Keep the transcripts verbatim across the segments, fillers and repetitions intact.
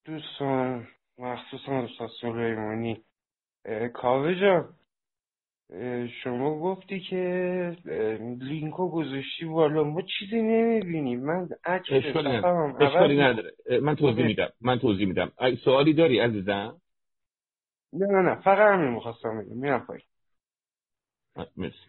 دوستان مخصوصا استاد سلیمانی، اه، کاوه جان، اه، شما گفتی که اه، لینکو گذاشتی بالا، ما چیزی نمیبینیم. من عکس اشکالی نداره صفحه‌ام عوض اشکالی میکنم. نداره من توضیح میدم من توضیح میدم اگه سوالی داری عزیزم. نه نه نه فقط همین میخواستم بگم. میرم پایین. مرسی.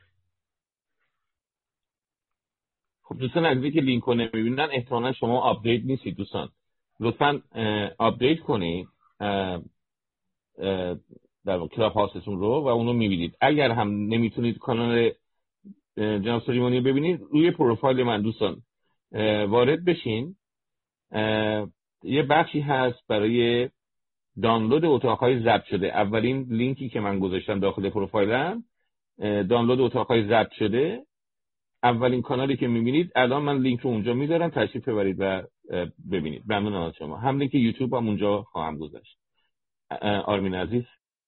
خب دوستان عزیزی که لینک رو نمیبینن احتمالا شما آپدیت نیستید دوستان، لطفا اه، آپدیت کنید اه، اه، در کلاب هاستون رو و اونو میبینید. اگر هم نمیتونید کانال اه، جناب سلیمانی رو ببینید، روی پروفایل من دوستان اه، وارد بشین. اه، یه بخشی هست برای دانلود اتاقهای ضبط شده. اولین لینکی که من گذاشتم داخل پروفایلم اه، دانلود اتاقهای ضبط شده. اولین کانالی که میبینید الان من لینک رو اونجا میذارم، تشریف ببرید و اه، ببینید. ممنونم از شما. هم لینک یوتیوب هم اونجا خواهم گذاشت. اه، آرمین عزیز.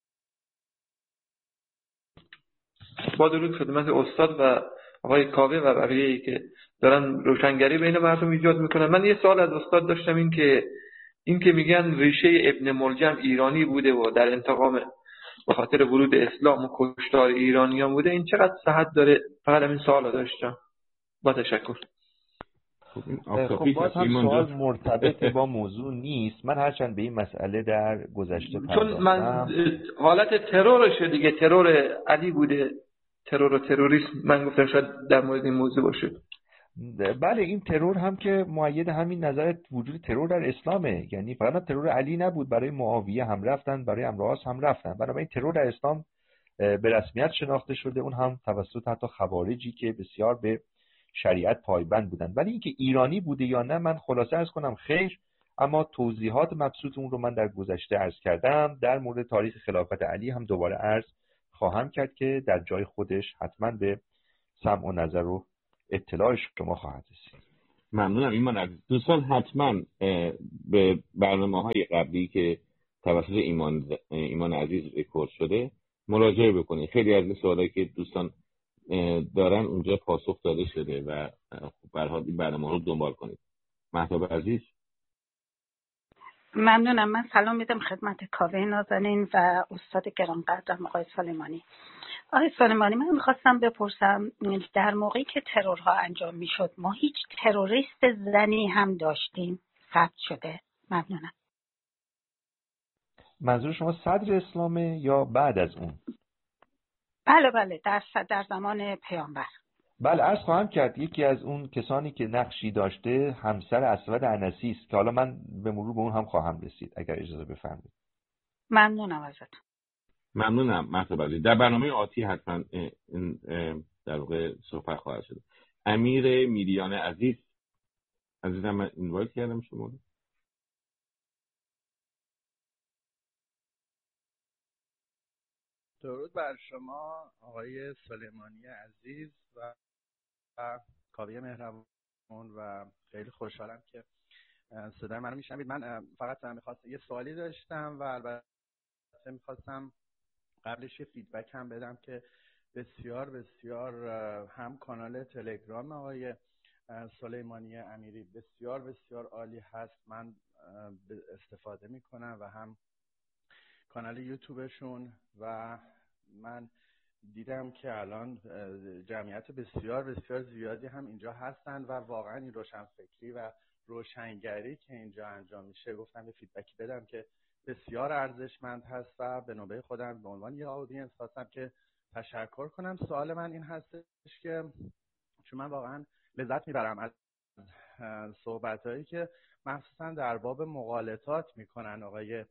با درود خدمت استاد و آقای کاوه و بقیه‌ای که دارن روشنگری بین مردم ایجاد میکنن. من یه سوال از استاد داشتم، این که این که میگن ریشه ابن ملجم ایرانی بوده و در انتقام به خاطر ورود اسلام و کشتار ایرانیان بوده، این چقدر صحت داره؟ فقط همین سوال داشتم. با تشکر. خب این خب آفتابی باز هست هم ایمان سوال جان. مرتبطی با موضوع نیست. من هرچند به این مسئله در گذشته چون من پرداختم. حالت ترورشه دیگه، ترور علی بوده، ترور و تروریسم، من گفتم شاید در مورد این موضوع باشه. بله، این ترور هم که مؤید همین نظر وجود ترور در اسلامه. یعنی فقط ترور علی نبود، برای معاویه هم رفتن، برای عمرو هم رفتن. بنابراین ترور در اسلام به رسمیت شناخته شده، اون هم توسط حتی خوارجی که بسیار به شریعت پایبند بودن. ولی اینکه ایرانی بوده یا نه، من خلاصه عرض کنم خیر. اما توضیحات مبسوط اون رو من در گذشته عرض کردم. در مورد تاریخ خلافت علی هم دوباره عرض خواهم کرد که در جای خودش حتما به سمع و نظر و اطلاع شما خواهد رسید. ممنونم ایمان عزیز. دوستان حتما به برنامه‌های قبلی که توسط ایمان ایمان عزیز رکورد شده مراجعه بکنید. خیلی از این سوالایی که دوستان دارن اونجا پاسخ داده شده و به هر حال این برنامه رو دنبال کنید. مهتاب عزیز. ممنونم. من سلام میدم خدمت کاوه نازنین و استاد گرانقدرم آقای سلیمانی. آقای سلیمانی، من میخواستم بپرسم، در موقعی که ترورها انجام میشد ما هیچ تروریست زنی هم داشتیم ثبت شده؟ ممنونم. منظور شما صدر اسلامه یا بعد از اون؟ بله بله، در در زمان پیامبر. بله، عرض خواهم کرد. یکی از اون کسانی که نقشی داشته همسر اسود عنسی است که حالا من به مرور به اون هم خواهم رسید اگر اجازه بفرمایید. ممنونم ازت. ممنونم مهتاب عزیز. در برنامه آتی حتما این در واقع صحبت خواهد شد. امیر میریان عزیز عزیزم، من اینوایت کردم شما رو. درود بر شما آقای سلیمانی عزیز و کاوه مهربان و خیلی خوشحالم که صدای منو میشنوید. من فقط میخواستم یه سوالی داشتم و البته میخواستم قبلش یه فیدبک هم بدم که بسیار بسیار هم کانال تلگرام آقای سلیمانی امیری بسیار بسیار عالی هست، من استفاده میکنم و هم کانال یوتیوبشون و من دیدم که الان جمعیت بسیار بسیار زیادی هم اینجا هستن و واقعا این روشنفکری و روشنگری که اینجا انجام میشه، گفتم یه فیدبکی بدم که بسیار ارزشمند هست و به نوبه خودم به عنوان یه آدینس خواستم که تشکر کنم. سوال من این هستش که چون من واقعا لذت میبرم از صحبتایی که مخصوصا در باب مغالطات میکنن آقای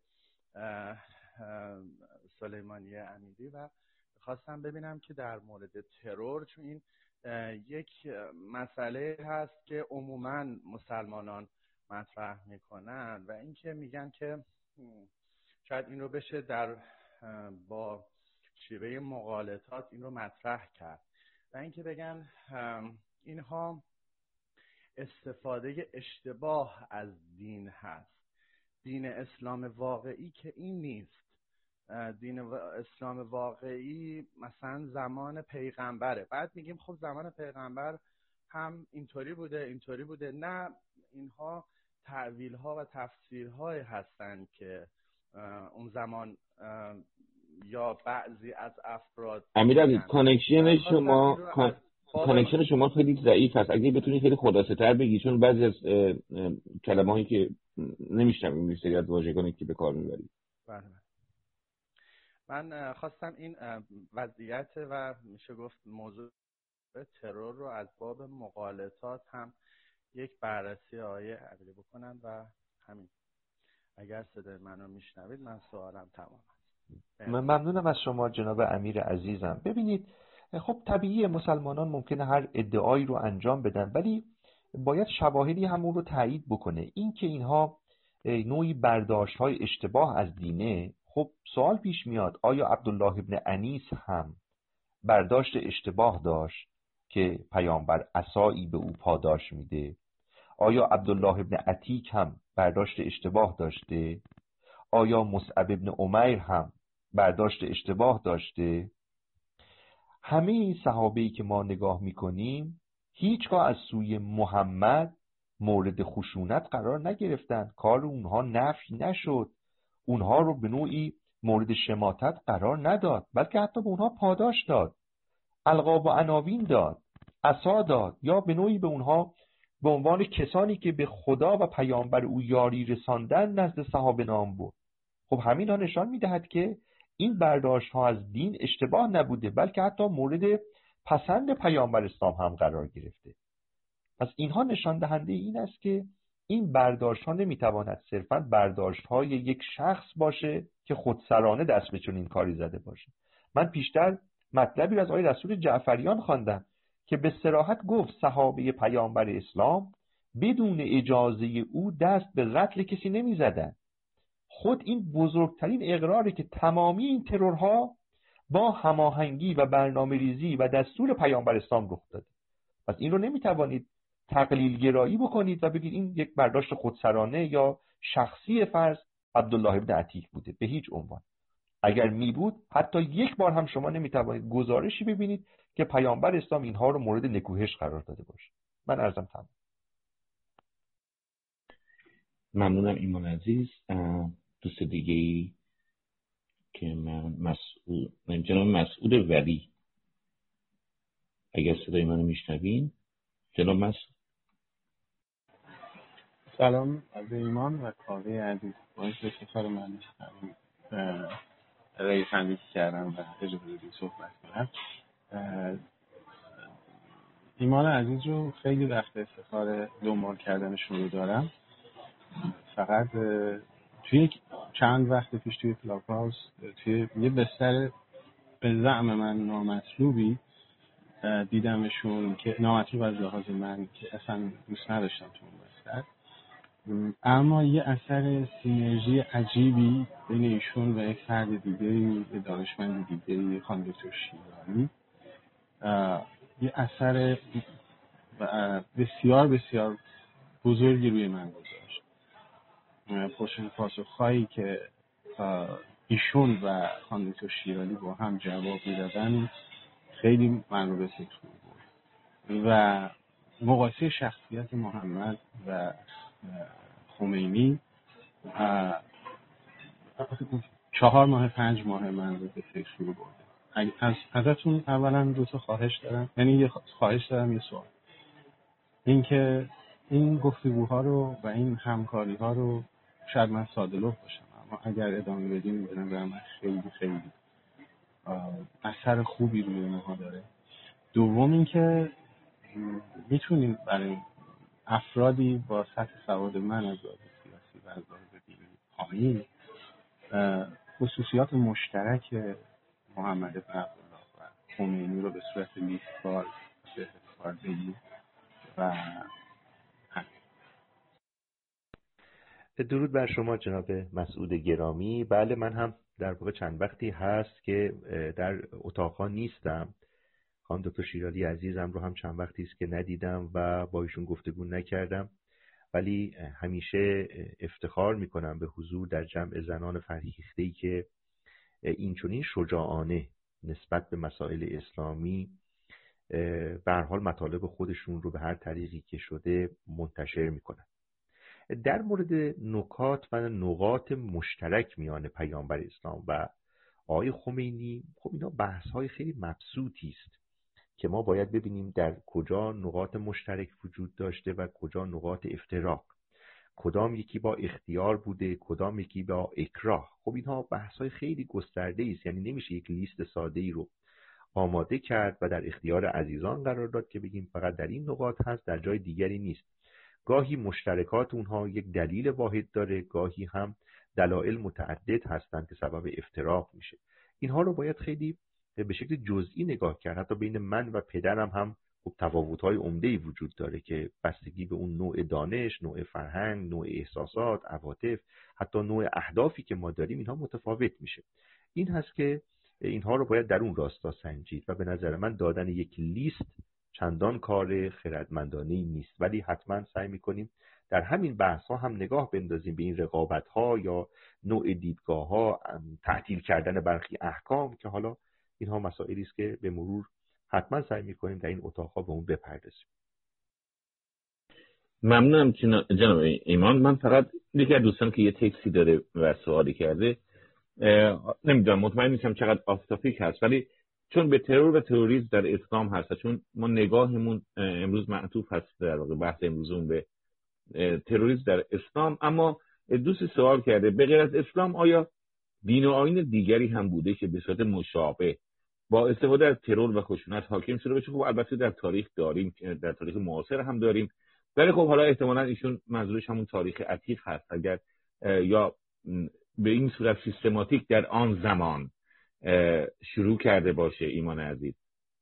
سلیمانی امیری و خواستم ببینم که در مورد ترور، چون این یک مسئله هست که عموما مسلمانان مطرح میکنن و اینکه میگن که شاید این رو بشه در با شیوه مغالطات این رو مطرح کرد و اینکه بگن اینها استفاده اشتباه از دین هست. دین اسلام واقعی که این نیست. دین اسلام واقعی مثلا زمان پیغمبره، بعد میگیم خب زمان پیغمبر هم اینطوری بوده اینطوری بوده. نه، اینها تعویل ها و تفسیر های هستند که اون زمان یا بعضی از افراد امیرعلی کانکشن شما کانکشن شما خیلی ضعیف است. اگه بتونید خیلی خلاصه تر بگید، چون بعضی از کلمه‌هایی که نمی‌شنویم این سری از واژگانی که به کار می‌برید. بله. من خواستم این وضعیت و میشه گفت موضوع ترور رو از باب مغالطات هم یک بررسی آیه عقلی بکنم و همین. اگر صدای منو میشنوید من سوالم تمام است. من ممنونم از شما جناب امیر عزیزم. ببینید خب طبیعیه مسلمانان ممکنه هر ادعایی رو انجام بدن، ولی باید شواهدی همون رو تایید بکنه. این که اینها نوعی برداشت‌های اشتباه از دینه، خب سوال پیش میاد آیا عبدالله ابن انیس هم برداشت اشتباه داشت که پیامبر عصایی به او پاداش میده؟ آیا عبدالله ابن عتیک هم برداشت اشتباه داشته؟ آیا مصعب ابن عمیر هم برداشت اشتباه داشته؟ همه این صحابه‌ای که ما نگاه میکنیم هیچگاه از سوی محمد مورد خشونت قرار نگرفتن، کار اونها نفی نشد، اونها رو به نوعی مورد شماتت قرار نداد، بلکه حتی به اونها پاداش داد، القاب و عناوین داد، عصا داد، یا به نوعی به اونها به عنوان کسانی که به خدا و پیامبر او یاری رساندن نزد صحابه نام برد. خب همین ها نشان میدهد که این برداشت ها از دین اشتباه نبوده، بلکه حتی مورد پسند پیامبر اسلام هم قرار گرفته. پس اینها نشان دهنده این است که این برداشت ها نمیتواند صرفاً برداشت های یک شخص باشه که خودسرانه دست به چنین کاری زده باشه. من پیشتر مطلبی را از آقای رسول جعفریان خواندم که به صراحت گفت صحابه پیامبر اسلام بدون اجازه او دست به قتل کسی نمیزدن. خود این بزرگترین اقراره که تمامی این ترورها با هماهنگی و برنامه ریزی و دستور پیامبر اسلام رخ داده. پس این رو نمیتوانید تقلیل گرایی بکنید و بگید این یک برداشت خودسرانه یا شخصی فرض عبدالله ابن عتیک بوده. به هیچ عنوان. اگر می بود حتی یک بار هم شما نمیتوانید گزارشی ببینید که پیامبر اسلام اینها رو مورد نکوهش قرار داده باشه. من عرضم تمام. ممنونم ایمان عزیز. دوست دیگه ای که من مسئول جناب مسعود ولی، اگر صدای منو میشنوین جناب مسعود. سلام از ایمان و کاوه عزیز، باعث افتخار من میشنویم رئیس اندیشی کردم و اجازه بدید صحبت کنم. ایمان عزیز رو خیلی وقت افتخار دنبال کردنشون رو دارم. فقط توی چند وقت پیش توی کلاب هاوس توی یه بستر به زعم من نامطلوبی دیدمشون که نامطلوب از لحاظ من که اصلا دوست نداشتم تو اون بستر، اما یه اثر سینرژی عجیبی بین ایشون و یک فرد دیگری، یه دانشمند دیگری، خانم دکتر شیرانی، یه اثر بسیار بسیار بزرگی روی من گذاشت. پرسش پاسخ‌هایی که ایشون و خانم دکتر شیرانی با هم جواب میدادن خیلی من رو به فکر برد و مقایسه شخصیت محمد و خمینی چهار ماه پنج ماه من رو به فکر رو برده. از ازتون اولا دو تا خواهش دارم، یعنی یه خواهش دارم یه سوال، این که این گفتگوها رو و این همکاری ها رو شاید من ساده‌لوح باشم، اما اگر ادامه بدیم می‌بینم برام خیلی خیلی اثر خوبی روی اونها داره. دوم این که میتونیم برای افرادی با سطح سواد من از لحاظ سیاسی و از لحاظ دینی پایین خصوصیات مشترک محمد بن عبدالله و خمینی رو به صورت لیست‌وار به کار بگیریم و درود بر شما جناب مسعود گرامی. بله من هم در واقع چند وقتی هست که در اتاقها نیستم. خانم دکتر شیرازی عزیزم رو هم چند وقتی است که ندیدم و با ایشون گفتگو نکردم، ولی همیشه افتخار میکنم به حضور در جمع زنان فرهیخته‌ای که این چنین شجاعانه نسبت به مسائل اسلامی به هر حال مطالب خودشون رو به هر طریقی که شده منتشر میکنن. در مورد نکات و نقاط مشترک میان پیامبر اسلام و آقای خمینی، خب اینا بحث‌های خیلی مبسوطی است که ما باید ببینیم در کجا نقاط مشترک وجود داشته و کجا نقاط افتراق، کدام یکی با اختیار بوده، کدام یکی با اکراه. خب اینها بحث‌های خیلی گسترده است، یعنی نمیشه یک لیست ساده‌ای رو آماده کرد و در اختیار عزیزان قرار داد که بگیم فقط در این نقاط هست، در جای دیگری نیست. گاهی مشترکات اونها یک دلیل واحد داره، گاهی هم دلایل متعدد هستند که سبب افتراق میشه. اینها رو باید خیلی به شکل جزئی نگاه کرد. حتی بین من و پدرم هم خب تفاوت‌های عمده‌ای وجود داره که بستگی به اون نوع دانش، نوع فرهنگ، نوع احساسات، عواطف، حتی نوع اهدافی که ما داریم، اینها متفاوت میشه. این هست که اینها رو باید در اون راستا سنجید و به نظر من دادن یک لیست چندان کار خردمندانه‌ای نیست، ولی حتما سعی می‌کنیم در همین بحث‌ها هم نگاه بندازیم به این رقابت‌ها یا نوع دیدگاه‌ها، تعطیل کردن برخی احکام که حالا اینها مسائلی است که به مرور حتما سعی می‌کنیم در این اتاق‌ها به اون بپردازیم. ممنونم جناب ایمان. من فقط یکی از دوستان که یه تکسی داره و سوالی کرده، نمیدونم مطمئن نیستم چقدر آف تاپیک هست، ولی چون به ترور و تروریسم در اسلام هست، چون ما نگاهمون امروز معطوف هست در واقع بحث امروزمون به تروریسم در اسلام، اما دوستی سوال کرده به غیر از اسلام آیا دین و آیین دیگری هم بوده که به صورت مشابه با استفاده از ترور و خشونت حاکم شده باشه؟ خب البته در تاریخ داریم، در تاریخ معاصر هم داریم، ولی خب حالا احتمالاً ایشون منظورش همون تاریخ عتیق هست، اگر یا به این صورت سیستماتیک در آن زمان شروع کرده باشه. ایمان عزیز.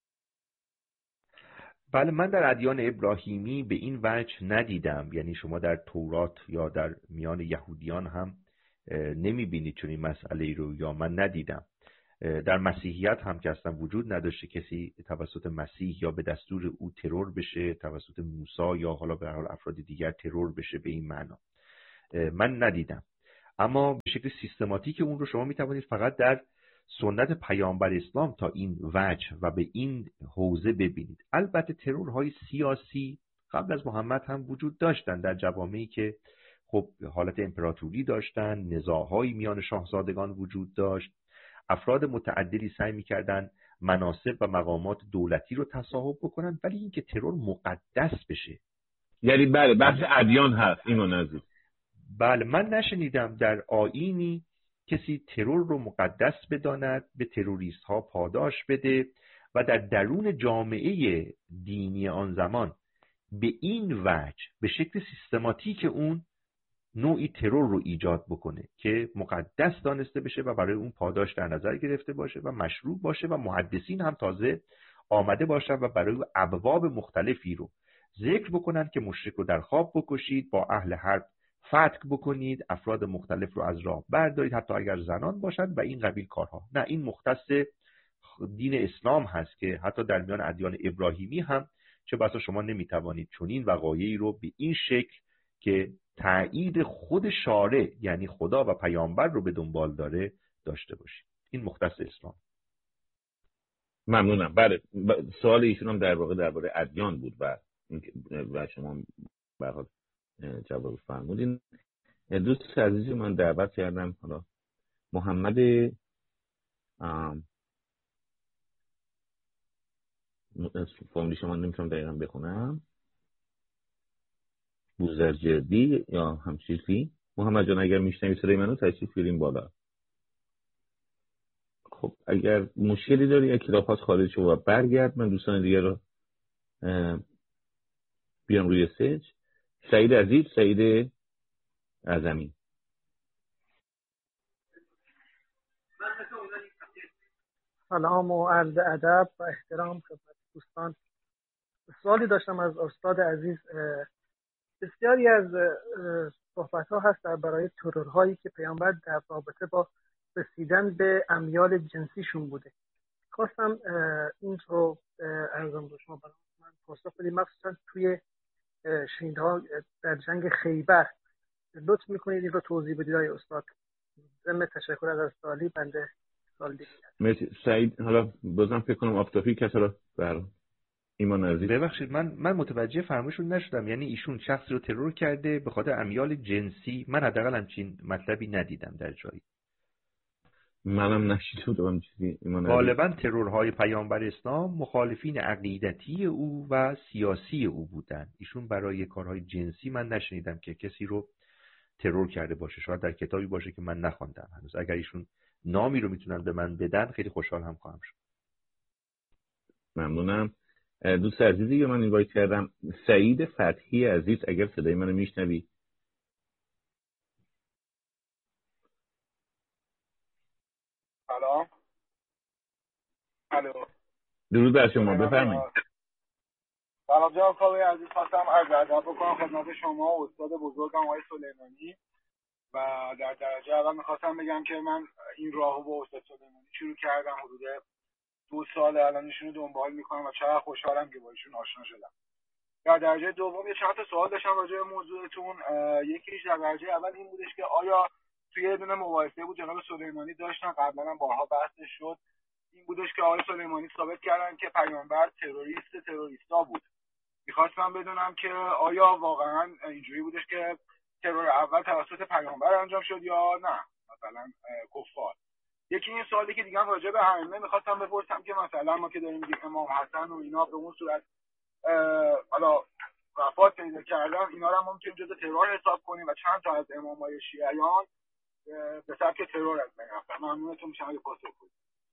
بله، من در ادیان ابراهیمی به این وجه ندیدم، یعنی شما در تورات یا در میان یهودیان هم نمیبینید چون این مسئله رو، یا من ندیدم. در مسیحیت هم که اصلا وجود نداشته کسی توسط مسیح یا به دستور او ترور بشه، توسط موسی یا حالا به هر حال افراد دیگر ترور بشه به این معنا من ندیدم. اما به شکل سیستماتیک اون رو شما میتوانید فقط در سنت پیامبر اسلام تا این وجه و به این حوزه ببینید. البته ترورهای سیاسی قبل از محمد هم وجود داشتن در جوامعی که خب حالت امپراتوری داشتن، نزاع‌های میان شاهزادگان وجود داشت، افراد متعددی سعی می‌کردن مناصب و مقامات دولتی رو تصاحب بکنن، ولی اینکه ترور مقدس بشه، یعنی بله بحث ادیان هست ایمان عزیز. بله، من نشنیدم در آیینی کسی ترور رو مقدس بداند، به تروریست ها پاداش بده و در درون جامعه دینی آن زمان به این وجه به شکل سیستماتیک اون نوعی ترور رو ایجاد بکنه که مقدس دانسته بشه و برای اون پاداش در نظر گرفته باشه و مشروع باشه و محدثین هم تازه آمده باشن و برای ابواب مختلفی رو ذکر بکنن که مشرک رو در خواب بکشید، با اهل حرب فتک بکنید، افراد مختلف رو از راه بردارید، حتی اگر زنان باشند و این قبیل کارها. نه، این مختص دین اسلام هست که حتی در میان ادیان ابراهیمی هم چه بسا شما نمیتوانید چنین وقایعی رو به این شکل که تایید خود شارع یعنی خدا و پیامبر رو به دنبال داره داشته باشید. این مختص اسلام. ممنونم. بله، سوال ایشون هم در واقع درباره ادیان بود و و شما به حال جواب فرمودین. دوست عزیزی من دعوت کردم، حالا محمد فامیلی شما نمیتونم دقیقا بخونم، بوزرجردی یا همچیزی. محمد جان اگر میشنوی صدای منو تشریف بیارین بالا. خب اگر مشکلی داری یا کلاپاس خارج شو و برگرد، من دوستان دیگه رو بیام روی سیج. سعید عزیز، سعید اعظمی. سلام و عرض ادب و احترام خدمت دوستان. سوالی داشتم از استاد عزیز. بسیاری از صحبت ها هست در برای ترورهایی که پیامبر در رابطه با رسیدن به امیال جنسیشون بوده. خواستم این رو ارزم به شما برای من پاسخ بدید، مخصوصا توی شهیدها در جنگ خیبر. لطف میکنید این رو توضیح بدید آقای استاد. ضمن تشکر از سوالی بنده سوال دیگه. مرسی سعید. حالا بازم فکر کنم آفتابی کسا رو برام ایمان عزیز. ببخشید من من متوجه فرمایشون نشدم. یعنی ایشون شخصی رو ترور کرده به خاطر امیال جنسی؟ من حداقل همچین مطلبی ندیدم در جایی. منم نشیده بودم چیزی. ایمان عزیز. غالبا ترورهای پیامبر اسلام مخالفین عقیدتی او و سیاسی او بودن. ایشون برای کارهای جنسی من نشنیدم که کسی رو ترور کرده باشه. شاید در کتابی باشه که من نخوندم هنوز. اگر ایشون نامی رو میتونن به من بدن خیلی خوشحال هم خواهم شد. ممنونم. دوست عزیزی که من اینوایت کردم، سعید فتحی عزیز، اگر صدای منو میشنوی. سلام. الو. درود بر شما، بفرمایید. سلام جناب کاوه عزیز، خواستم عرض ادب بکنم خدمت شما و استاد بزرگم آقای سلیمانی و در درجه اول میخواستم بگم که من این راهو با استاد سلیمانی شروع کردم، حدود دو سال الان ایشونو دنبال میکنم و چقدر خوشحالم که با ایشون آشنا شدم. در درجه دوم یه چند تا سوال داشتم راجع به موضوعتون. یکیش در درجه اول این بودش که آیا توی یه دونه مباحثه بود جناب سلیمانی داشتن، قبلا هم بارها بحثش شد، این بودش که آقای سلیمانی ثابت کردن که پیامبر تروریست تروریستا بود. میخواستم بدونم که آیا واقعا اینجوری بودش که ترور اول توسط پیامبر انجام شد یا نه مثلا کفار. یکی این سوالی که دیگه راجع به ائمه میخواستم بپرسم که مثلا ما که داریم میگیم امام حسن و اینا به اون صورت حالا وفات پیدا کردن، اینا رو هم ممکنه جزء ترور حساب کنیم و چند تا از امامای شیعیان به سبک ترور از بین رفتن. ممنونتون میشم اگه پاسخ بدید.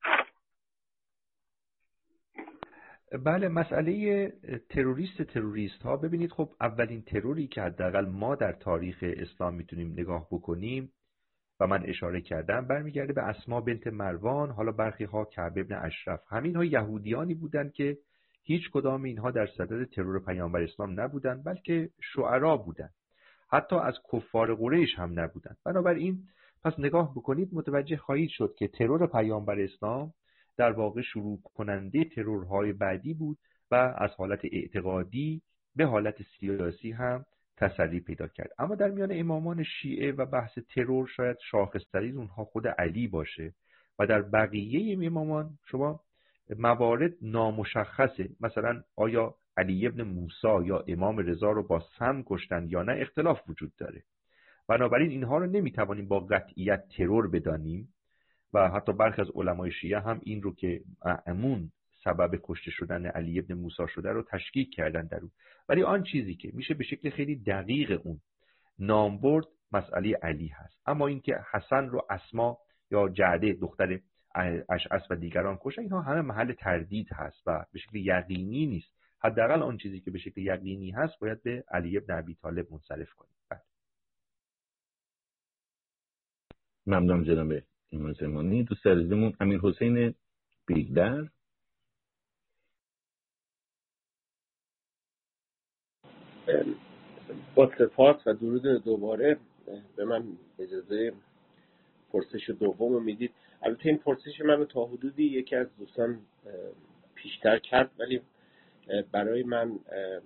بله، مسئله تروریست تروریست ها، ببینید خب اولین تروری که حداقل ما در تاریخ اسلام میتونیم نگاه بکنیم و من اشاره کردم برمیگرده به اسما بنت مروان، حالا برخی ها کعب ابن اشرف. همین ها یهودیانی بودند که هیچ کدام اینها در صدد ترور پیامبر اسلام نبودند، بلکه شعرا بودند، حتی از کفار قریش هم نبودند. بنابراین پس نگاه بکنید متوجه خواهید شد که ترور پیامبر اسلام در واقع شروع کننده ترورهای بعدی بود و از حالت اعتقادی به حالت سیاسی هم تسری پیدا کرد. اما در میان امامان شیعه و بحث ترور شاید شاخص‌ترین اونها خود علی باشه و در بقیه امامان شما موارد نامشخصه، مثلا آیا علی ابن موسی یا امام رضا رو با سم کشتن یا نه اختلاف وجود داره. بنابراین اینها رو نمیتوانیم با قطعیت ترور بدانیم و حتی برخی از علمای شیعه هم این رو که مأمون سبب کشته شدن علی ابن موسی شده رو تشکیک کردن در اون. ولی آن چیزی که میشه به شکل خیلی دقیق اون نام برد مسئله علی هست. اما اینکه حسن رو اسما یا جعده دختر اشعث و دیگران کشتن، اینها همه محل تردید هست و به شکل یقینی نیست. حداقل آن چیزی که به شکل یقینی هست باید به علی ابن ابی طالب منصرف کنیم. ممنونم جناب ایمان زمانی. دوست عزیزمون امیر حسین بیگدر. با سپاس و درود دوباره به من اجازه پرسش دوم میدید. البته این پرسش من تا حدودی یکی از دوستان پیشتر کرد، ولی برای من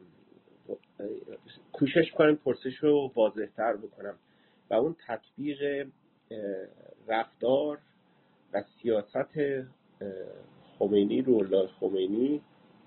کوشش کنم پرسش رو واضح‌تر بکنم و اون تطبیق رفتار و سیاست خمینی، روح خمینی،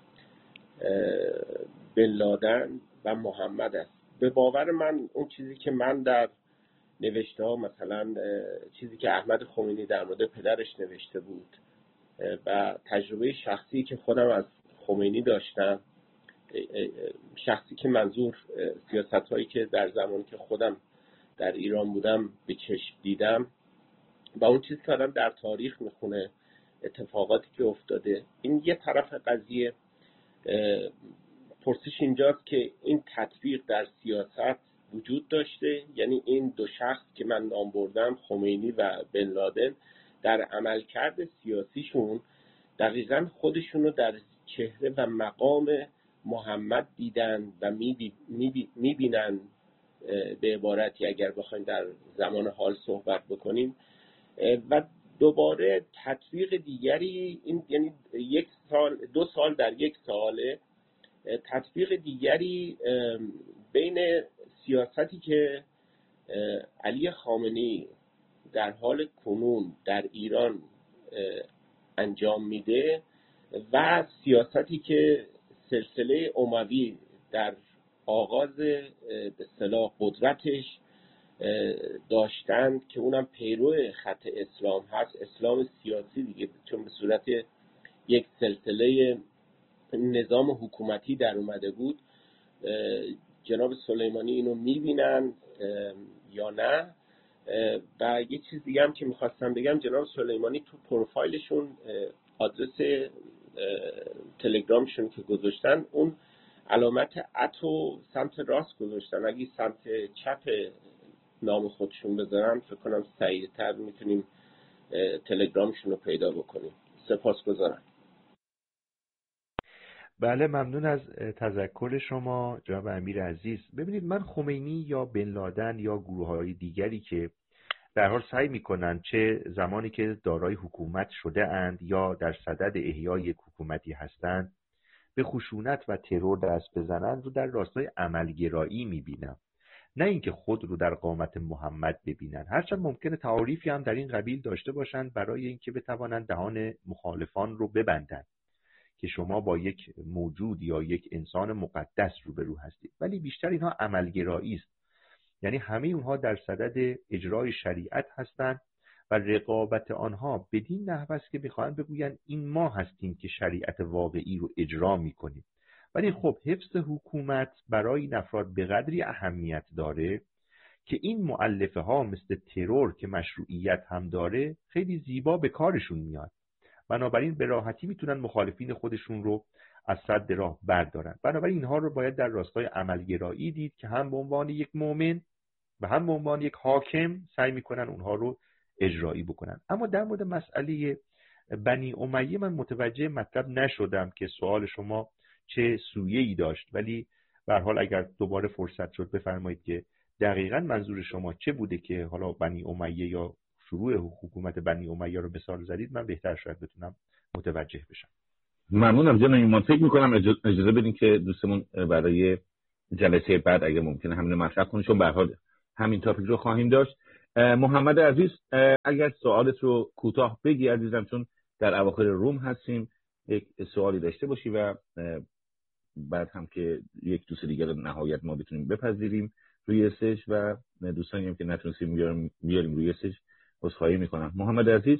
بن لادن و محمد است. به باور من اون چیزی که من در نوشته ها، مثلا چیزی که احمد خمینی در مورد پدرش نوشته بود و تجربه شخصی که خودم از خمینی داشتم، شخصی که منظور سیاست هایی که در زمانی که خودم در ایران بودم به چشم دیدم و اون چیزی که آدم در تاریخ میخونه، اتفاقاتی که افتاده، این یه طرف قضیه. پرسش اینجاست که این تطبیق در سیاست وجود داشته، یعنی این دو شخص که من نام بردم، خمینی و بن لادن، در عملکرد سیاسیشون دقیقاً خودشونو در چهره و مقام محمد دیدن و میبینن. به عبارتی اگر بخوایم در زمان حال صحبت بکنیم و دوباره تطبیق دیگری، این یعنی یک سال دو سال در یک ساله تطبیق دیگری بین سیاستی که علی خامنه‌ای در حال کنون در ایران انجام میده و سیاستی که سلسله اموی در آغاز به اصطلاح قدرتش داشتند که اونم پیرو خط اسلام هست، اسلام سیاسی دیگه، چون به صورت یک سلسله نظام حکومتی در اومده بود. جناب سلیمانی اینو میبینن یا نه؟ و یه چیز دیگه هم که میخواستم بگم، جناب سلیمانی تو پروفایلشون آدرس تلگرامشون که گذاشتن اون علامت اتو سمت راست گذاشتن. اگه سمت چپ نام خودشون بذارن فکر کنم سریعتر میتونیم تلگرامشون رو پیدا بکنیم. سپاسگزارم. بله، ممنون از تذکر شما جناب امیر عزیز. ببینید، من خمینی یا بن لادن یا گروه‌های دیگری که در حال سعی میکنن چه زمانی که دارای حکومت شده اند یا در صدد احیای یک حکومتی هستند به خشونت و ترور دست بزنند رو در راستای عملگرایی میبینم، نه اینکه خود رو در قامت محمد ببینن. هرچند ممکنه تعاریفی هم در این قبیل داشته باشند برای اینکه بتوانند دهان مخالفان رو ببندند که شما با یک موجود یا یک انسان مقدس روبرو هستید، ولی بیشتر اینها عملگرایی است. یعنی همه اونها در صدد اجرای شریعت هستند و رقابت آنها بدین نحو است که میخواهند بگویند این ما هستیم که شریعت واقعی رو اجرا میکنیم. ولی خب حفظ حکومت برای این افراد به قدری اهمیت داره که این مؤلفه ها مثل ترور که مشروعیت هم داره خیلی زیبا به کارشون میاد. بنابراین به راحتی میتونن مخالفین خودشون رو از سد راه بردارن. بنابراین اینها رو باید در راستای عملگرایی دید که هم به عنوان یک مؤمن و هم به عنوان یک حاکم سعی میکنن اونها رو اجرایی بکنن. اما در مورد مسئله بنی امیه من متوجه مطلب نشدم که سوال شما چه سویه‌ای داشت، ولی به هر حال اگر دوباره فرصت شد بفرمایید که دقیقاً منظور شما چه بوده که حالا بنی امیه یا شروع حکومت بنی امیه رو مثال زدید، من بهتر شاید بتونم متوجه بشم. ممنونم جناب ایمان. فکر می‌کنم اجازه بدین که دوستمون برای جلسه بعد اگه ممکنه همین مطرح کنه، چون به هر حال همین تاپیک رو خواهیم داشت. محمد عزیز اگر سوالت رو کوتاه بگی عزیزم، چون در اواخر روم هستیم، یک سوالی داشته باشی و بعد هم که یک دوست دیگر رو نهایت ما بتونیم بپذیریم روی استیج و دوستانی هم که نتونستیم بیاریم بیاریم روی استیج عذرخواهی میکنم. محمد عزیز.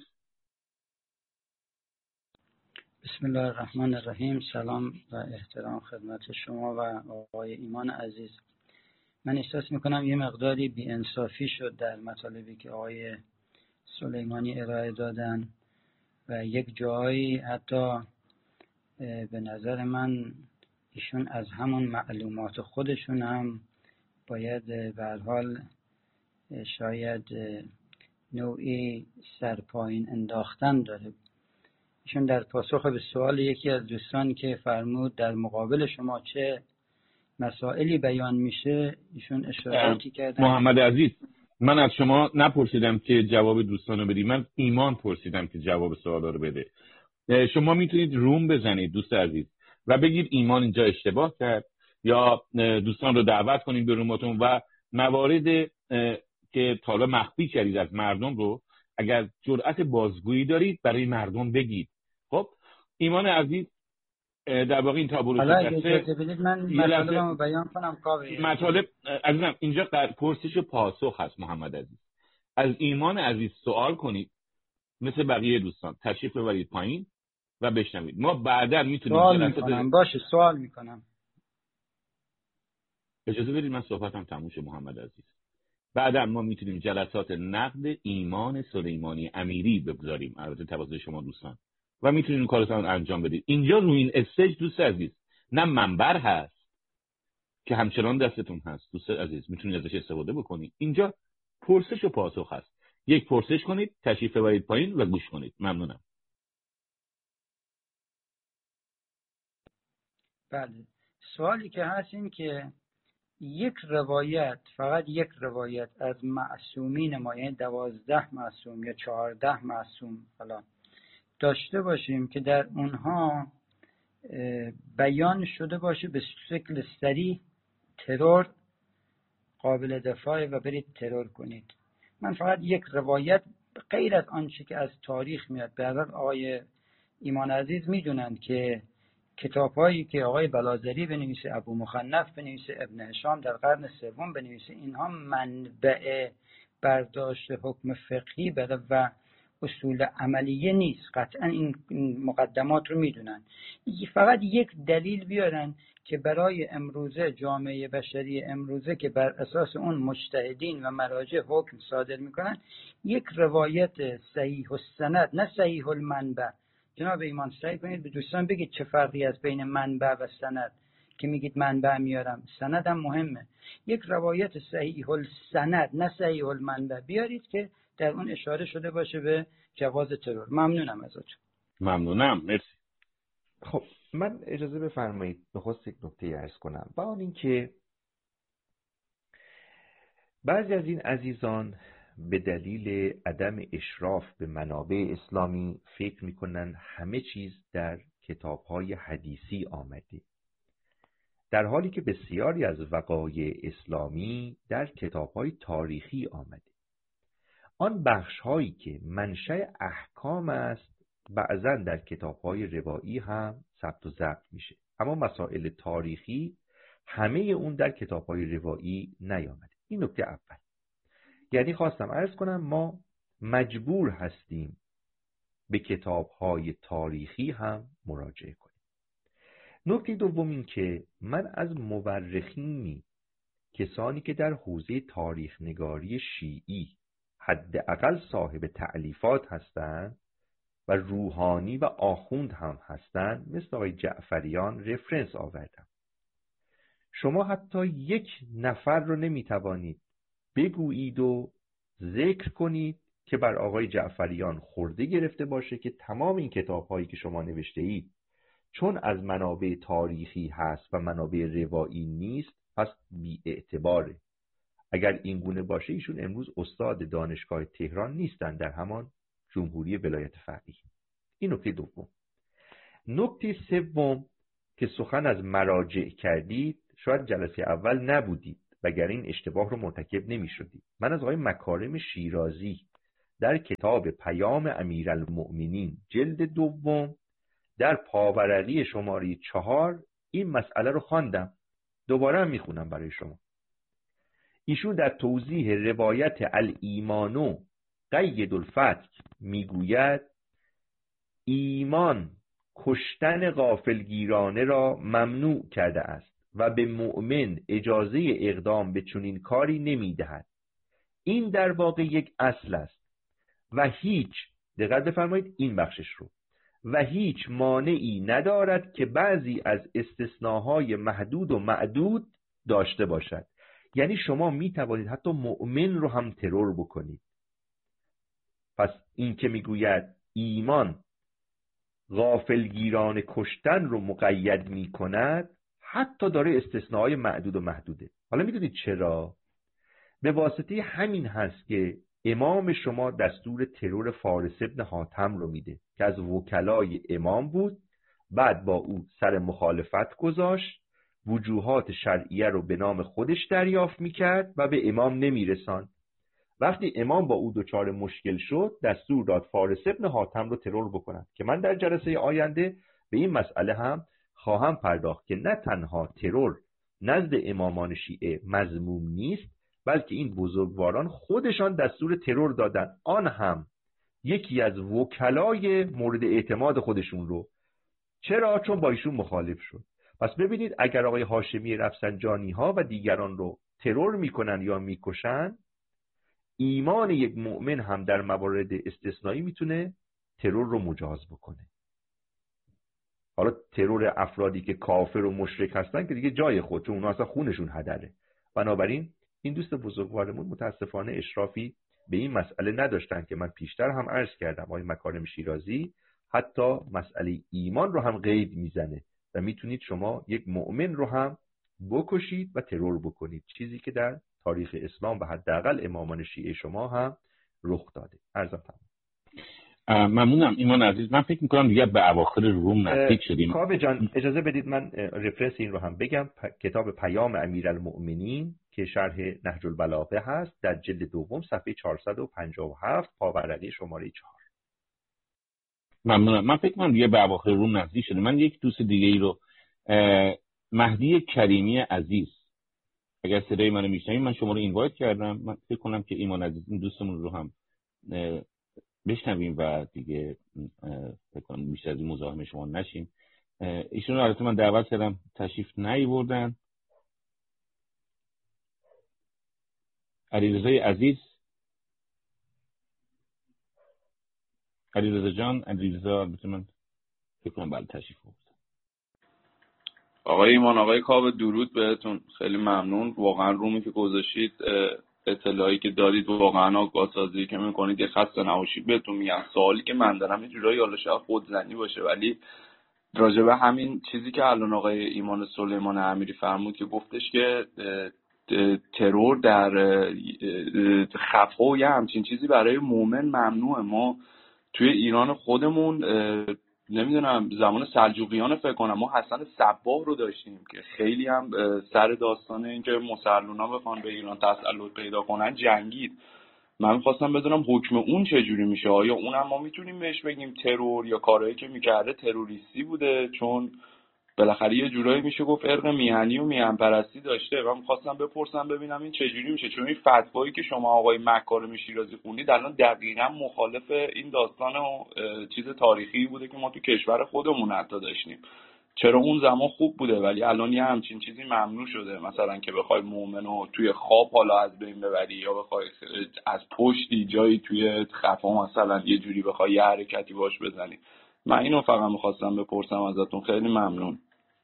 بسم الله الرحمن الرحیم. سلام و احترام خدمت شما و آقای ایمان عزیز. من احساس میکنم یه مقداری بی‌انصافی شد در مطالبی که آقای سلیمانی ارائه دادن و یک جایی حتی به نظر من ایشون از همون معلومات خودشون هم باید به هر حال شاید نوعی سرپایین انداختن داره. ایشون در پاسخ به سوال یکی از دوستان که فرمود در مقابل شما چه مسائلی بیان میشه، ایشون اشاراتی کردن. محمد عزیز، من از شما نپرسیدم که جواب دوستانو بدی، من ایمان پرسیدم که جواب سوالا رو بده. شما میتونید روم بزنید دوست عزیز و بگید ایمان اینجا اشتباه کرد، یا دوستان رو دعوت کنید به روماتون و موارد که تا حالا مخفی کردید از مردم رو اگر جرأت بازگویی دارید برای مردم بگید. خب ایمان عزیز، در واقع این تابلو حالا اجازه بدید من مطالبمو بیان کنم. کاوه مطالب عزیزم اینجا در پرسش و پاسخ هست. محمد عزیز، از ایمان عزیز سوال کنید، مثل بقیه دوستان تشریف ببرید پایین و بشنوید. ما بعدا میتونیم سوال میکنم. باشه سوال میکنم. اجازه بدید من صحبتم تموم شه محمد عزیز. بعدا ما میتونیم جلسات نقد ایمان سلیمانی امیری بگذاریم، البته توسط شما دوستان، و میتونید این کارتون انجام بدید. اینجا روی این استیج دوست عزیز نه منبر هست که همچنان دستتون هست، دوست عزیز میتونید ازش استفاده بکنید. اینجا پرسش و پاسخ هست. یک پرسش کنید، تشریف ببرید پایین و گوش کنید. ممنونم. بله، سوالی که هست این که یک روایت، فقط یک روایت از معصومین ما، یعنی دوازده معصوم یا چهارده معصوم حالا داشته باشیم که در اونها بیان شده باشه به شکل صریح ترور قابل دفاع و برید ترور کنید. من فقط یک روایت غیر از آنچه که از تاریخ میاد، به هر حال آقای ایمان عزیز میدونند که کتاب‌هایی که آقای بلازری بنویسه، ابو مخنف بنویسه، ابن هشام در قرن سوم بنویسه، اینها منبع برداشت حکم فقهی و اصول عملیه نیست. قطعا این مقدمات رو میدونن. فقط یک دلیل بیارن که برای امروزه جامعه بشری امروزه که بر اساس اون مجتهدین و مراجع حکم صادر میکنن، یک روایت صحیح السند نه صحیح المنبع. جناب ایمان سعی کنید به دوستان بگید چه فرقی از بین منبع و سند که میگید منبع میارم، سند هم مهمه. یک روایت صحیح السند نه صحیح المنبع بیارید که در اون اشاره شده باشه به جواز ترور. ممنونم ازتون. ممنونم، مرسی. خب من اجازه بفرمایید بخواست یک نکته عرض کنم. با اون این که بعضی از این عزیزان به دلیل عدم اشراف به منابع اسلامی فکر میکنن همه چیز در کتاب‌های حدیثی آمده، در حالی که بسیاری از وقایع اسلامی در کتاب‌های تاریخی آمده. آن بخش‌هایی که منشأ احکام است بعضاً در کتاب‌های روایی هم ثبت و ضبط میشه، اما مسائل تاریخی همه اون در کتاب‌های روایی نیامده. این نکته اول. یعنی خواستم عرض کنم ما مجبور هستیم به کتاب‌های تاریخی هم مراجعه کنیم. نکته دوم این که من از مورخینی، کسانی که در حوزه تاریخ نگاری شیعی حداقل صاحب تألیفات هستند و روحانی و آخوند هم هستند، مثل آقای جعفریان رفرنس آوردم. شما حتی یک نفر رو نمیتوانید بگویید و ذکر کنید که بر آقای جعفریان خورده گرفته باشه که تمام این کتاب هایی که شما نوشته اید چون از منابع تاریخی هست و منابع روایی نیست پس بی اعتباره. اگر این گونه باشه ایشون امروز استاد دانشگاه تهران نیستن، در همان جمهوری ولایت فقیه. این نکته دوم. نکته سوم که سخن از مراجع کردید، شاید جلسه اول نبودید وگرنه این اشتباه رو مرتکب نمی شدید. من از آقای مکارم شیرازی در کتاب پیام امیرالمؤمنین جلد دوم در پاورقی شماره چهار این مسئله رو خواندم، دوباره هم میخونم برای شما. ایشون در توضیح روایت الایمانو قید الفتح میگوید ایمان کشتن غافلگیرانه را ممنوع کرده است و به مؤمن اجازه اقدام به چنین کاری نمیدهد. این در واقع یک اصل است و هیچ، دقت بفرمایید این بخشش رو، و هیچ مانعی ندارد که بعضی از استثناهای محدود و معدود داشته باشد. یعنی شما می توانید حتی مؤمن رو هم ترور بکنید. پس این که میگوید ایمان غافلگیران کشتن رو مقید می کند، حتی داره استثناهای معدود و محدوده. حالا میدونید چرا؟ به واسطه همین هست که امام شما دستور ترور فارس ابن حاتم رو میده که از وکلای امام بود، بعد با او سر مخالفت گذاشت، وجوهات شرعیه رو به نام خودش دریافت میکرد و به امام نمیرساند. وقتی امام با او دچار مشکل شد دستور داد فارس ابن حاتم رو ترور بکنند که من در جلسه آینده به این مسئله هم خواهم پرداخت که نه تنها ترور نزد امامان شیعه مذموم نیست، بلکه این بزرگواران خودشان دستور ترور دادن، آن هم یکی از وکلای مورد اعتماد خودشون رو. چرا؟ چون با ایشون مخالف شد. پس ببینید اگر آقای هاشمی رفسنجانی ها و دیگران رو ترور میکنن یا میکشن، ایمان یک مؤمن هم در موارد استثنایی میتونه ترور رو مجاز بکنه. حالا ترور افرادی که کافر و مشرک هستن که دیگه جای خود، چون اونا اصلا خونشون هدره. بنابراین این دوست بزرگوارمون متاسفانه اشرافی به این مسئله نداشتن که من پیشتر هم عرض کردم. آقای مکارم شیرازی حتی مسئله ایمان رو هم قید میزنه و میتونید شما یک مؤمن رو هم بکشید و ترور بکنید، چیزی که در تاریخ اسلام و حداقل امامان شیعه شما هم رخ داده. عرضم تمام. ممنونم ایمان عزیز. من فکر میکنم دیگه به اواخر روم نزدیک شدیم. کاوه جان اجازه بدید من رفرنس این رو هم بگم. پ... کتاب پیام امیرالمؤمنین که شرح نهج البلاغه هست در جلد دوم صفحه چهارصد و پنجاه و هفت پاورقی شماره چهار. ممنونم. من فکر کنم دیگه به اواخر روم نزدیک شده. من یک دوست دیگه ای رو مهدی کریمی عزیز، اگر صدای منو میشنوید، من شما رو اینوایت کردم. من فکر کنم که ایمان عزیز این دوستمون رو هم بشنویم و دیگه فکر کنم بیشتر از این مزاحم شما نشیم. ایشون رو البته من دعوت کردم، تشریف نیاوردن. علیرضا عزیز، علیرضا جان، علیرضا البته من فکر کنم بله تشریف آورد. آقای ایمان، آقای کاوه، درود بهتون. خیلی ممنون واقعا رومی که گذاشتید، اطلاعی که دادید، واقعا آگاه‌سازی که میکنید. یه خسته نباشید بهتون میگم. سوالی که من دارم یه جورایی حالا شاید خودزنی باشه، ولی راجع به همین چیزی که الان آقای ایمان سلیمان امیری فرمود که گفتش که ترور در خفا و یه همچین چیزی برای مومن ممنوعه. ما توی ایران خودمون نمیدونم زمان سلجوقیان فکر کنم ما حسن صباح رو داشتیم که خیلی هم سر داستان این که مسلمونا بخوان به ایران تسلط پیدا کنن جنگید. من خواستم بدونم حکم اون چجوری میشه. آیا اونم ما میتونیم بهش بگیم ترور، یا کارهایی که میکرده تروریستی بوده؟ چون بالاخره یه جورایی میشه گفت ارق میهنی و میهن پرستی داشته. من خواستم بپرسم ببینم این چجوری میشه، چون این فتوایی که شما آقای مکارم شیرازی خوندید الان دقیقاً مخالف این داستان و چیز تاریخی بوده که ما تو کشور خودمون حتی داشتیم. چرا اون زمان خوب بوده ولی الان یه همچین چیزی ممنوع شده؟ مثلا که بخوای مومنو توی خواب حالا از بین ببری، یا بخوای از پشتی جایی توی خفا مثلا یه جوری بخوای یه حرکتی باش بزنی. من اینو فقط می‌خواستم بپرسم ازتون. خیلی ممنون.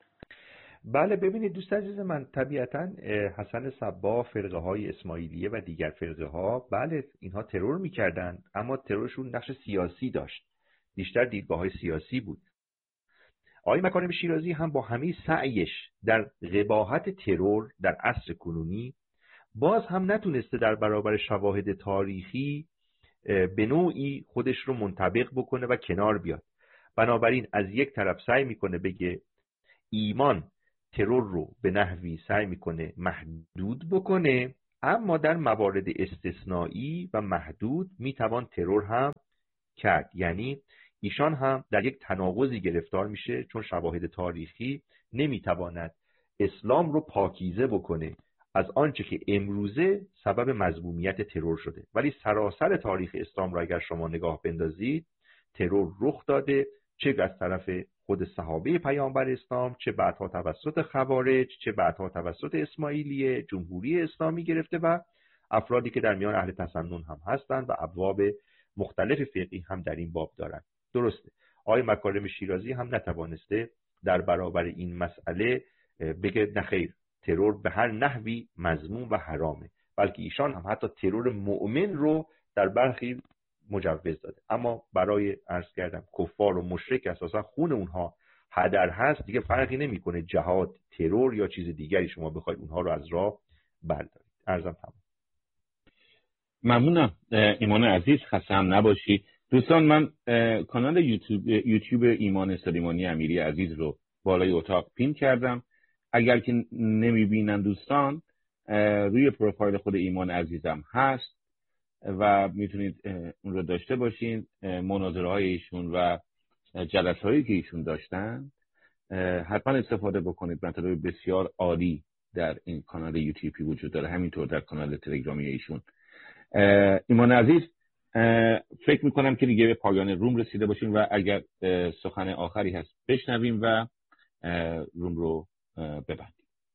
بله ببینید دوست عزیز من، طبیعتا حسن صباح، فرقه های اسماعیلیه و دیگر فرقه ها، بله اینها ترور میکردن، اما ترورشون نقش سیاسی داشت، بیشتر دیدگاه های سیاسی بود. آقای مکارم شیرازی هم با همه سعیش در قباحت ترور در عصر کنونی باز هم نتونسته در برابر شواهد تاریخی به نوعی خودش رو منطبق بکنه و کنار بیاد. بنابراین از یک طرف سعی میکنه بگه ایمان ترور رو به نحوی سعی میکنه محدود بکنه، اما در موارد استثنایی و محدود میتوان ترور هم کرد. یعنی ایشان هم در یک تناقضی گرفتار میشه، چون شواهد تاریخی نمیتواند اسلام رو پاکیزه بکنه از آنچه که امروزه سبب مذمومیت ترور شده. ولی سراسر تاریخ اسلام را اگر شما نگاه بندازید، ترور رخ داده، چه از طرف خود صحابه پیامبر اسلام، چه بعدها توسط خوارج، چه بعدها توسط اسماعیلیه، جمهوری اسلامی گرفته و افرادی که در میان اهل تسنن هم هستند و ابواب مختلف فقهی هم در این باب دارند. درسته آقای مکارم شیرازی هم نتوانسته در برابر این مسئله بگه نخیر ترور به هر نحوی مذموم و حرامه، بلکه ایشان هم حتی ترور مؤمن رو در برخی مجوز داده. اما برای عرض کردم کفار و مشرک اساسا خون اونها هدر هست، دیگه فرقی نمیکنه جهاد، ترور یا چیز دیگری شما بخواید اونها رو از راه بردارید. عرضم تمام. ممنونم ایمان عزیز، خسته هم نباشی. دوستان من کانال یوتیوب یوتیوب ایمان سلیمانی امیری عزیز رو بالای اتاق پین کردم. اگر که نمیبینن دوستان، روی پروفایل خود ایمان عزیزم هست و میتونید اون رو داشته باشین. مناظره های ایشون و جلسه هایی که ایشون داشتن حتما استفاده بکنید. مطالب بسیار عالی در این کانال یوتیوبی وجود داره، همینطور در کانال تلگرامی ایشون. ایمان عزیز، فکر میکنم که دیگه به پایان روم رسیده باشیم و اگر سخن آخری هست بشنویم و روم رو ببندیم.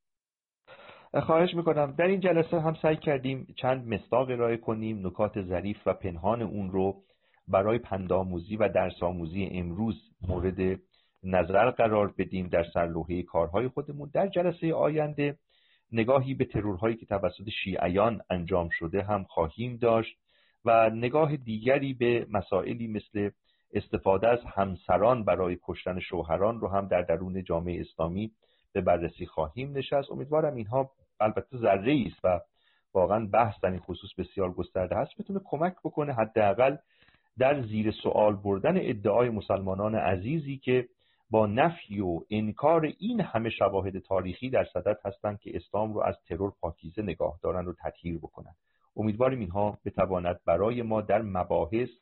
خواهش میکنم. در این جلسه هم سعی کردیم چند مصداق ارائه کنیم، نکات ظریف و پنهان اون رو برای پندآموزی و درس آموزی امروز مورد نظر قرار بدیم در سرلوحه کارهای خودمون. در جلسه آینده نگاهی به ترورهایی که توسط شیعیان انجام شده هم خواهیم داشت و نگاه دیگری به مسائلی مثل استفاده از همسران برای کشتن شوهران رو هم در درون جامعه اسلامی به بررسی خواهیم نشست. امیدوارم اینها البته ذره‌ای است و واقعا بحث در این خصوص بسیار گسترده هست، بتونه کمک بکنه حداقل در زیر سوال بردن ادعای مسلمانان عزیزی که با نفی و انکار این همه شواهد تاریخی در صدد هستند که اسلام رو از ترور پاکیزه نگاه دارن و تطهیر بکنن. امیدواریم اینها بتواند برای ما در مباحث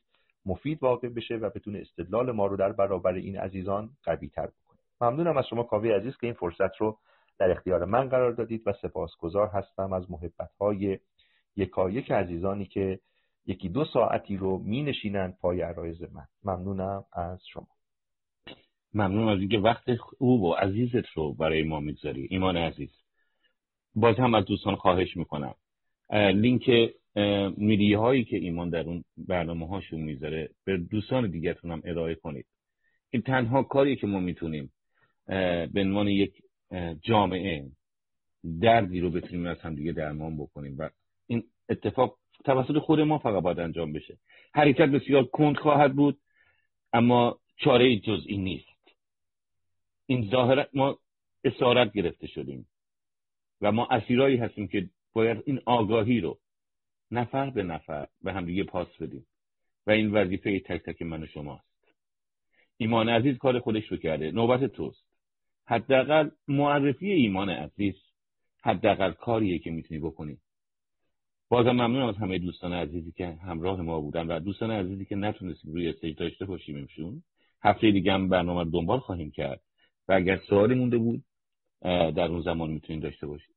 مفید واقع بشه و بتونه استدلال ما رو در برابر این عزیزان قوی تر بکنه. ممنونم از شما کاوه عزیز که این فرصت رو در اختیار من قرار دادید و سپاسگزار هستم از محبت‌های یکایک عزیزانی که یکی دو ساعتی رو می نشینند پای عرایض من. ممنونم از شما. ممنون از اینکه وقت خوب و عزیزت رو برای ما میگذاری. ایمان عزیز، باز هم از دوستان خواهش میکنم لینک میدیه هایی که ایمان در اون برنامه هاشون میذاره به دوستان دیگرتون هم ارائه کنید. این تنها کاری که ما میتونیم به عنوان یک جامعه دردی رو بتونیم از هم دیگه درمان بکنیم و این اتفاق توسط خود ما فقط باید انجام بشه. حرکت بسیار کند خواهد بود اما چاره جز این نیست. این ظاهرا ما اسارت گرفته شدیم و ما اسیرایی هستیم که باید این آگاهی رو نفر به نفر به هم دیگه پاس بدیم و این وظیفه تک تک من و شماست. ایمان عزیز کار خودش رو کرده، نوبت توست. حداقل معرفی ایمان عزیز حداقل کاریه که میتونی بکنی. بازم ممنونم از همه دوستان عزیزی که همراه ما بودن و دوستان عزیزی که نتونستیم روی استیج داشته باشیم امشون. هفته دیگه هم برنامه رو دنبال خواهیم کرد و اگر سوالی مونده بود در اون زمان میتونید داشته باشید.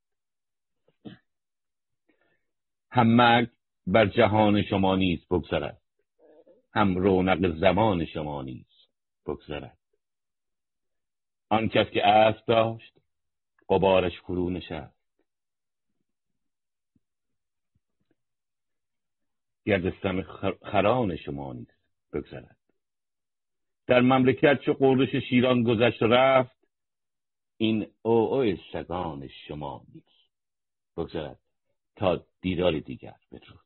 هم مرگ بر جهان شما نیز بگذرد، هم رونق زمان شما نیز بگذرد. آن کس که اسب داشت غبارش فرو نشست، گردستان خران شما نیز بگذرد. در مملکت چه قررش شیران گذشت و رفت، این او او سگان شما نیز بگذرد. تا دیدار دیگر، بدرود.